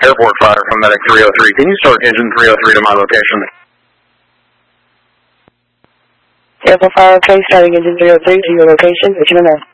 Airport fire from Medic 303. Can you start engine 303 to my location? Airport fire, okay, starting engine 303 to your location, which you know.